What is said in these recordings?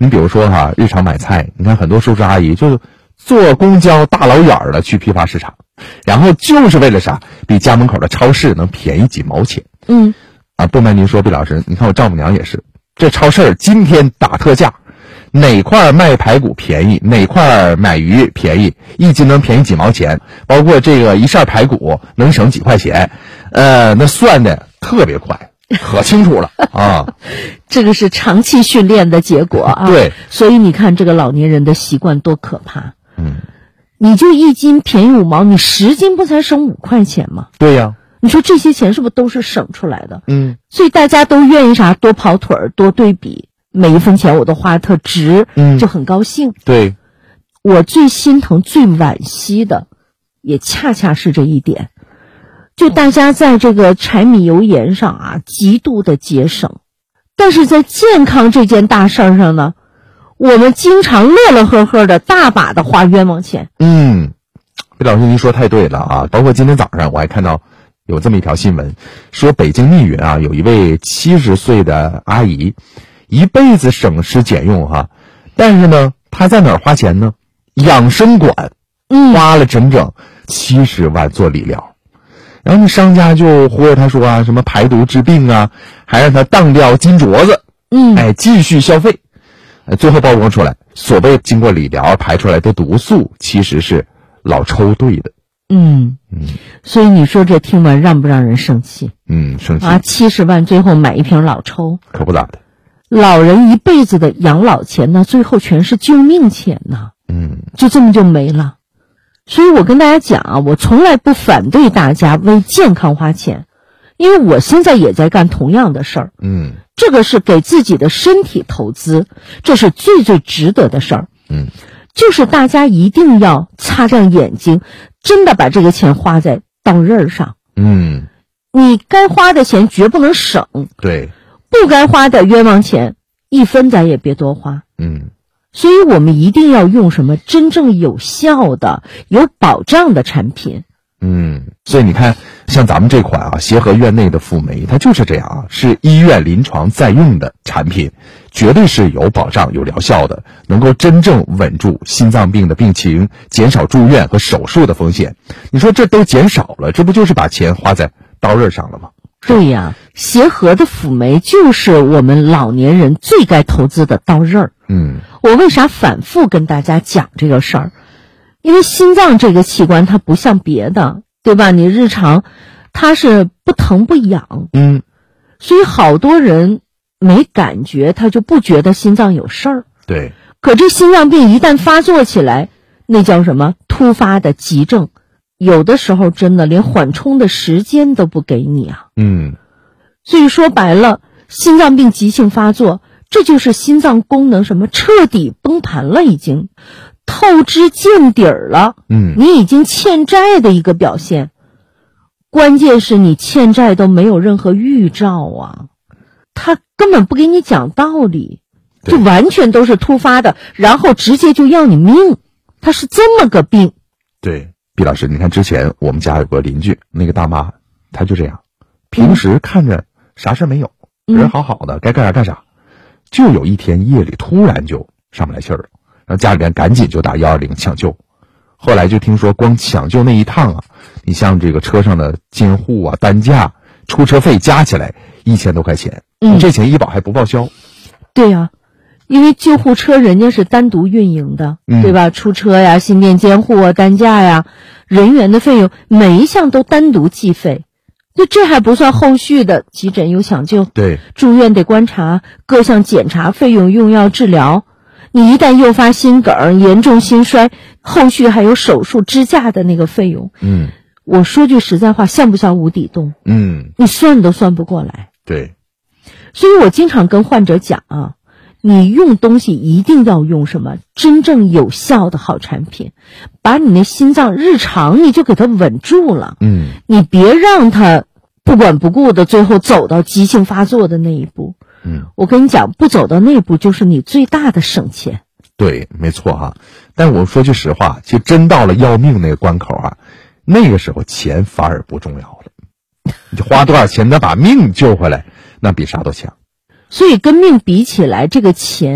你比如说哈，日常买菜，你看很多叔叔阿姨就是坐公交大老远的去批发市场，然后就是为了啥？比家门口的超市能便宜几毛钱。不瞒您说，毕老师，你看我丈母娘也是，这超市今天打特价，哪块卖排骨便宜，哪块买鱼便宜，一斤能便宜几毛钱，包括这个一扇排骨能省几块钱，那算的特别快，可清楚了啊。 这个是长期训练的结果啊。 对， 所以你看这个老年人的习惯多可怕。你就一斤便宜5毛，你10斤不才省5块钱吗？ 对呀。 你说这些钱是不是都是省出来的？ 所以大家都愿意啥？多跑腿儿，多对比，每一分钱我都花得特值，就很高兴。 对， 我最心疼、最惋惜的，也恰恰是这一点，就大家在这个柴米油盐上啊，极度的节省，但是在健康这件大事儿上呢，我们经常乐乐呵呵的，大把的花冤枉钱。 毕老师您说太对了啊！包括今天早上我还看到有这么一条新闻，说北京密云啊，有一位70岁的阿姨，一辈子省吃俭用哈，但是呢，她在哪儿花钱呢？养生馆，花了整整70万做理疗，然后那商家就忽悠她说啊，什么排毒治病啊，还让她当掉金镯子，继续消费，最后曝光出来，所谓经过理疗排出来的毒素，其实是老抽兑的。 所以你说这听完让不让人生气？ 生气啊！70万最后买一瓶老抽， 可不咋的。 老人一辈子的养老钱呢，最后全是救命钱呢。就这么就没了。所以我跟大家讲啊，我从来不反对大家为健康花钱，因为我现在也在干同样的事儿。这个是给自己的身体投资，这是最最值得的事儿。就是大家一定要擦亮眼睛，真的把这个钱花在刀刃上。你该花的钱绝不能省， 对， 不该花的冤枉钱1分咱也别多花。所以我们一定要用什么真正有效的、有保障的产品。 所以你看，像咱们这款啊，协和院内的辅酶，它就是这样啊，是医院临床在用的产品，绝对是有保障、有疗效的，能够真正稳住心脏病的病情，减少住院和手术的风险。你说这都减少了，这不就是把钱花在刀刃上了吗？ 对呀，协和的辅酶就是我们老年人最该投资的刀刃。我为啥反复跟大家讲这个事儿？因为心脏这个器官它不像别的，对吧？你日常它是不疼不痒，所以好多人没感觉，他就不觉得心脏有事儿。 对。 可这心脏病一旦发作起来，那叫什么？突发的急症，有的时候真的连缓冲的时间都不给你啊。所以说白了，心脏病急性发作，这就是心脏功能什么彻底崩盘了，已经透支见底儿了。你已经欠债的一个表现。关键是你欠债都没有任何预兆啊，他根本不给你讲道理，就完全都是突发的，然后直接就要你命，他是这么个病。 对，毕老师，你看之前我们家有个邻居，那个大妈，她就这样，平时看着啥事没有，人好好的，该干啥干啥，就有一天夜里突然就上不来气儿了，然后家里边赶紧就打120抢救。后来就听说光抢救那一趟啊，你像这个车上的监护啊、担架、出车费加起来1000多块钱，这钱医保还不报销。 对呀，因为救护车人家是单独运营的，对吧？出车呀、心电监护啊、担架呀、人员的费用，每一项都单独计费。这还不算后续的急诊有抢救， 对， 住院得观察，各项检查费用、用药治疗。你一旦诱发心梗、严重心衰，后续还有手术支架的那个费用。我说句实在话，像不像无底洞？你算都算不过来。 对， 所以我经常跟患者讲啊，你用东西一定要用什么真正有效的好产品，把你那心脏日常你就给它稳住了。你别让它不管不顾的最后走到急性发作的那一步。我跟你讲，不走到那一步就是你最大的省钱。 对，没错哈。但我说句实话，其实真到了要命那个关口啊，那个时候钱反而不重要了，你就花多少钱能把命救回来，那比啥都强。 所以跟命比起来，这个钱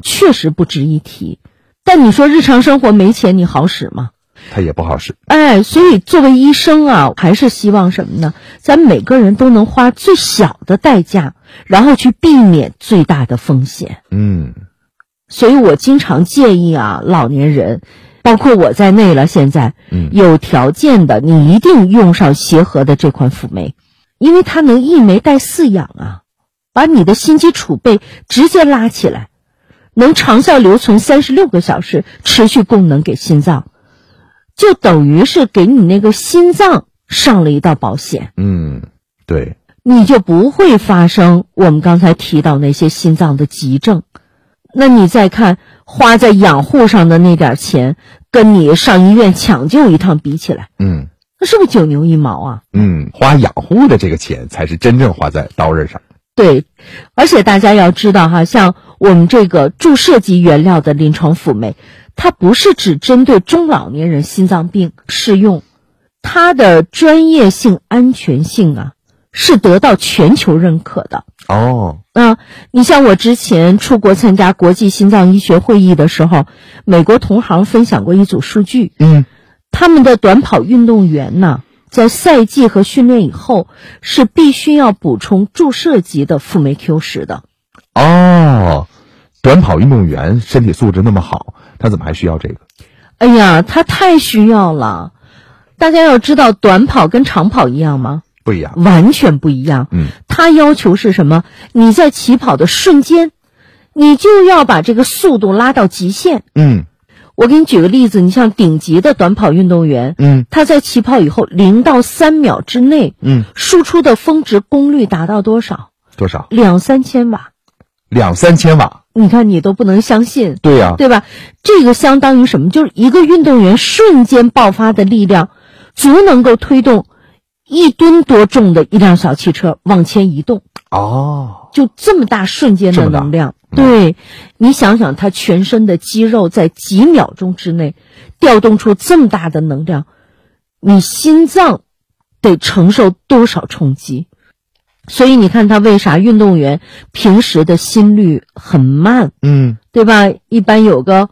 确实不值一提。但你说日常生活没钱你好使吗？ 它也不好使。 所以作为医生啊，还是希望什么呢？咱每个人都能花最小的代价，然后去避免最大的风险。所以我经常建议啊，老年人，包括我在内了，现在有条件的你一定用上协和的这款辅酶，因为它能一酶带四氧啊，把你的心肌储备直接拉起来，能长效留存36个小时，持续供能给心脏，就等于是给你那个心脏上了一道保险。 对， 你就不会发生我们刚才提到那些心脏的急症。那你再看花在养护上的那点钱，跟你上医院抢救一趟比起来，那是不是九牛一毛啊？ 花养护的这个钱才是真正花在刀刃上。 对，而且大家要知道哈，像我们这个注射级原料的临床辅酶，它不是只针对中老年人心脏病适用，它的专业性、安全性啊，是得到全球认可的。你像我之前出国参加国际心脏医学会议的时候，美国同行分享过一组数据，他们的短跑运动员呢，在赛季和训练以后是必须要补充注射级的辅酶 Q10的。 短跑运动员身体素质那么好，他怎么还需要这个？ 他太需要了。大家要知道，短跑跟长跑一样吗？ 不一样， 完全不一样。它要求是什么？你在起跑的瞬间，你就要把这个速度拉到极限。我给你举个例子，你像顶级的短跑运动员，他在起跑以后0到3秒之内，输出的峰值功率达到多少？2-3千瓦。 2-3千瓦， 你看你都不能相信。 对呀， 对吧？这个相当于什么？就是一个运动员瞬间爆发的力量，足能够推动1吨多重的一辆小汽车往前移动。就这么大瞬间的能量。对，你想想他全身的肌肉在几秒钟之内调动出这么大的能量，你心脏得承受多少冲击？所以你看他为啥运动员平时的心率很慢，对吧？一般有个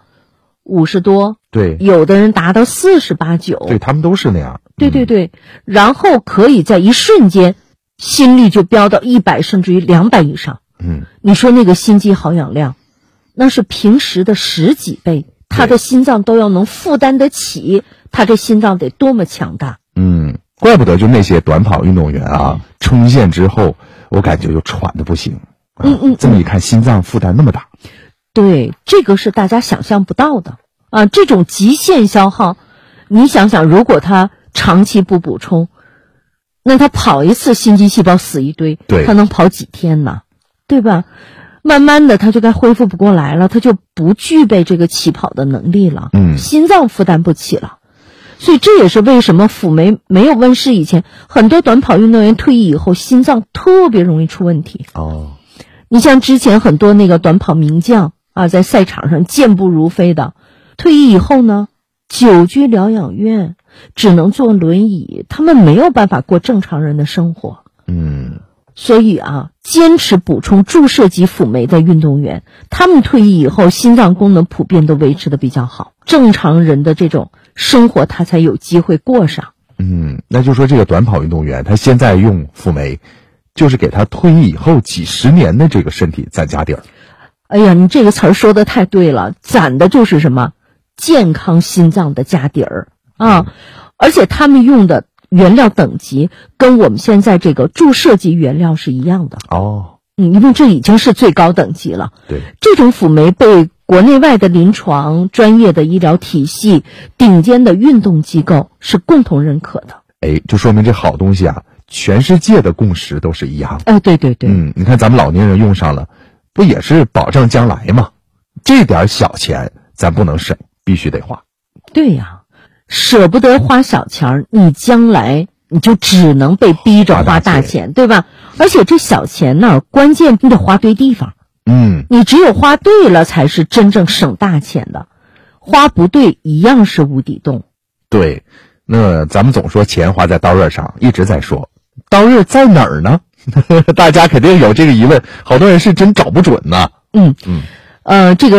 50多， 对， 有的人达到48、9， 对，他们都是那样。 对，然后可以在一瞬间心率就飙到100甚至于200以上。你说那个心肌耗氧量，那是平时的10几倍，他的心脏都要能负担得起，他这心脏得多么强大。 怪不得就那些短跑运动员啊，冲线之后我感觉就喘得不行。这么一看，心脏负担那么大。 对，这个是大家想象不到的啊！这种极限消耗，你想想，如果他长期不补充，那他跑一次心肌细胞死一堆，他能跑几天呢？对吧？慢慢的他就该恢复不过来了，他就不具备这个起跑的能力了，心脏负担不起了。所以这也是为什么辅酶没有问世以前，很多短跑运动员退役以后心脏特别容易出问题。你像之前很多那个短跑名将啊，在赛场上健步如飞的，退役以后呢，久居疗养院，只能坐轮椅，他们没有办法过正常人的生活。所以啊，坚持补充注射级辅酶的运动员，他们退役以后心脏功能普遍都维持的比较好，正常人的这种生活他才有机会过上。 那就说这个短跑运动员他现在用辅酶，就是给他退役以后几十年的这个身体攒家底儿。 你这个词儿说的太对了，攒的就是什么？健康心脏的家底儿啊！而且他们用的原料等级跟我们现在这个注射级原料是一样的。因为这已经是最高等级了。 对， 这种辅酶被国内外的临床、专业的医疗体系、顶尖的运动机构是共同认可的。 就说明这好东西啊，全世界的共识都是一样。 对。 你看咱们老年人用上了，不也是保障将来吗？这点小钱咱不能省，必须得花。 对呀，舍不得花小钱，你将来你就只能被逼着花大钱，对吧？而且这小钱呢，关键你得花对地方。你只有花对了，才是真正省大钱的。花不对，一样是无底洞。 对，那咱们总说钱花在刀刃上，一直在说刀刃在哪儿呢？大家肯定有这个疑问，好多人是真找不准呢。 这个